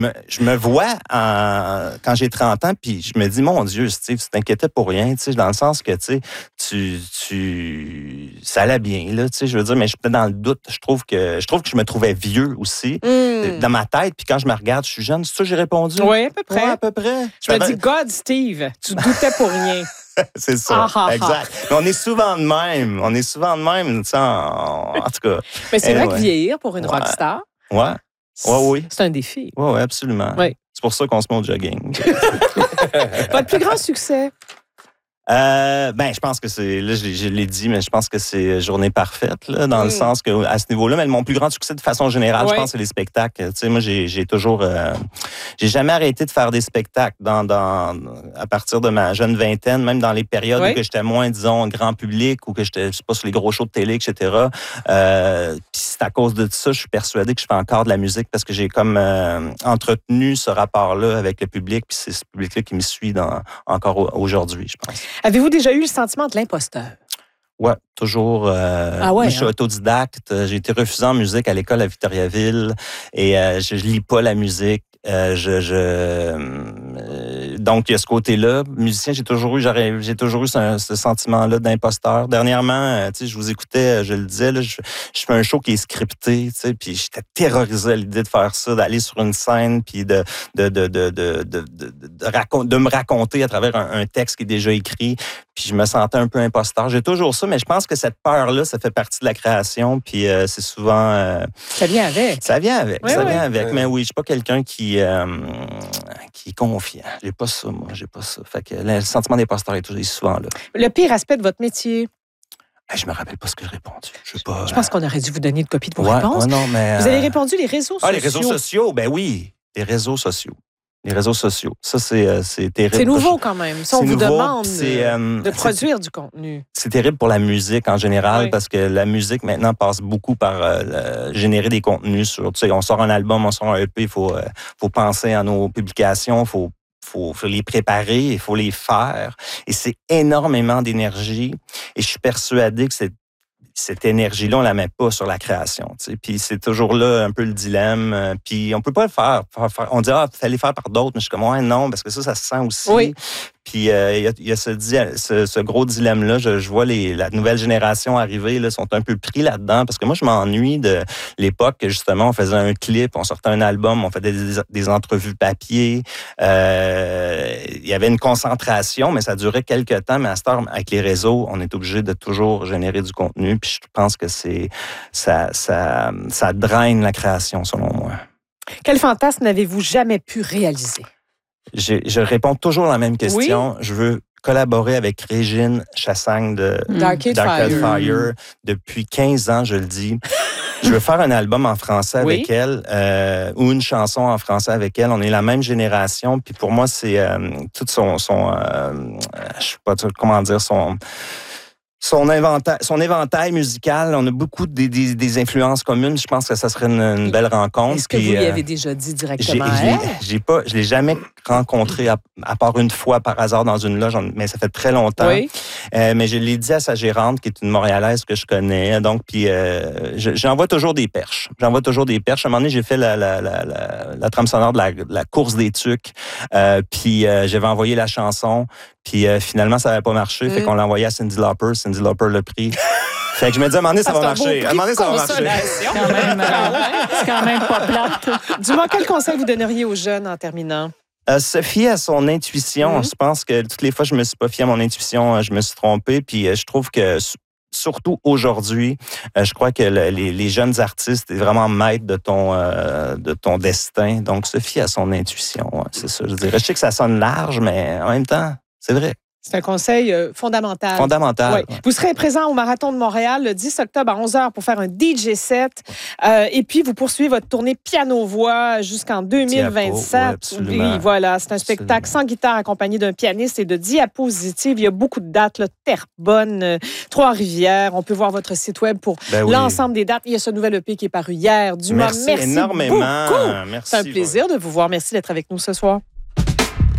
Je me vois quand j'ai 30 ans, puis je me dis, mon Dieu, Steve, tu t'inquiétais pour rien, tu sais, dans le sens que, tu sais, ça allait bien, là, tu sais, je veux dire, mais j'étais dans le doute. Je trouve que je me trouvais vieux aussi, dans ma tête, puis quand je me regarde, je suis jeune. C'est ça que j'ai répondu? Oui, à peu près. Ouais, à peu près. Je me dis, God, Steve, tu doutais pour rien. C'est ça, exact. Mais on est souvent de même, tu sais, en tout cas. Mais c'est vrai que vieillir pour une rockstar, oui. c'est un défi. Oui, absolument. Oui. C'est pour ça qu'on se met au jogging. Votre plus grand succès? Je pense que c'est, là, je l'ai dit, mais je pense que c'est Journée parfaite, là, dans le sens que, à ce niveau-là, mais mon plus grand succès de façon générale, je pense, c'est les spectacles. Tu sais, moi, j'ai toujours, j'ai jamais arrêté de faire des spectacles à partir de ma jeune vingtaine, même dans les périodes où que j'étais moins, disons, grand public ou que j'étais, je sais pas, sur les gros shows de télé, etc. Puis c'est à cause de ça, je suis persuadé que je fais encore de la musique parce que j'ai comme entretenu ce rapport-là avec le public, puis c'est ce public-là qui me suit encore aujourd'hui, je pense. Avez-vous déjà eu le sentiment de l'imposteur? Oui, toujours. Moi, je suis autodidacte. J'ai été refusé en musique à l'école à Victoriaville et je lis pas la musique. Donc, il y a ce côté-là. Musicien, j'ai toujours eu ce sentiment-là d'imposteur. Dernièrement, tu sais, je vous écoutais, je le disais, là, je fais un show qui est scripté, tu sais, puis j'étais terrorisé à l'idée de faire ça, d'aller sur une scène, puis de me raconter à travers un texte qui est déjà écrit. Puis je me sentais un peu imposteur. J'ai toujours ça, mais je pense que cette peur-là, ça fait partie de la création. Puis c'est souvent... ça vient avec. Ça vient avec, oui, vient avec. Mais oui, je suis pas quelqu'un qui est confiant. J'ai pas ça, moi. J'ai pas ça. Fait que le sentiment d'imposteur est souvent là. Le pire aspect de votre métier? Je me rappelle pas ce que j'ai répondu. Je pense qu'on aurait dû vous donner une copie de vos réponses. Non, mais, vous avez répondu les réseaux sociaux. Les réseaux sociaux, ben oui. Les réseaux sociaux. Les réseaux sociaux. Ça, c'est terrible. C'est nouveau quand même. Si on vous demande de produire du contenu. C'est terrible pour la musique en général parce que la musique maintenant passe beaucoup par générer des contenus sur. Tu sais, on sort un album, on sort un EP, il faut penser à nos publications, faut les préparer, il faut les faire. Et c'est énormément d'énergie. Et je suis persuadé que cette énergie-là, on la met pas sur la création. Tu sais. Puis c'est toujours là un peu le dilemme. Puis on peut pas le faire. On dit, fallait faire par d'autres. Mais je suis comme, non, parce que ça se sent aussi. Oui. Puis il y a ce gros dilemme-là. Je vois la nouvelle génération arriver, là, sont un peu pris là-dedans. Parce que moi, je m'ennuie de l'époque que, justement, on faisait un clip, on sortait un album, on faisait des entrevues papier. Il y avait une concentration, mais ça durait quelques temps. Mais à cette heure, avec les réseaux, on est obligé de toujours générer du contenu. Puis je pense que ça draine la création, selon moi. Quel fantasme n'avez-vous jamais pu réaliser? Je réponds toujours à la même question. Je veux collaborer avec Régine Chassagne de Darkade Fire. Depuis 15 ans, je le dis. Je veux faire un album en français avec elle ou une chanson en français avec elle. On est la même génération. Puis pour moi, c'est tout son je sais pas comment dire, son éventail musical. On a beaucoup des influences communes. Je pense que ça serait une belle rencontre. Est-ce que vous lui avez déjà dit directement à elle? Je l'ai jamais rencontré à part une fois par hasard dans une loge, mais ça fait très longtemps. Oui. Mais je l'ai dit à sa gérante, qui est une Montréalaise que je connais. Donc, puis j'envoie toujours des perches. À un moment donné, j'ai fait la trame sonore de la course des tucs. Puis j'avais envoyé la chanson. Puis finalement, ça n'avait pas marché. Fait qu'on l'a envoyé à Cyndi Lauper. Cyndi Lauper l'a pris. Fait que je me dis, à un moment donné, ça va marcher. C'est quand même pas plate. Dis-moi, quel conseil vous donneriez aux jeunes en terminant? Se fier à son intuition. Je pense que toutes les fois, je me suis pas fié à mon intuition. Je me suis trompé. Puis je trouve que surtout aujourd'hui, je crois que les jeunes artistes sont vraiment maîtres de ton destin. Donc, se fier à son intuition. C'est ça, je dirais. Je sais que ça sonne large, mais en même temps, c'est vrai. C'est un conseil fondamental. Fondamental. Oui. Vous serez présent au Marathon de Montréal le 10 octobre à 11h pour faire un DJ set. Et puis, vous poursuivez votre tournée piano-voix jusqu'en 2027. Oui, voilà. C'est un spectacle sans guitare accompagné d'un pianiste et de diapositives. Il y a beaucoup de dates, là, Terrebonne, Trois-Rivières. On peut voir votre site web pour l'ensemble des dates. Il y a ce nouvel EP qui est paru hier. Dumas, merci énormément. Beaucoup. Merci. C'est un plaisir de vous voir. Merci d'être avec nous ce soir.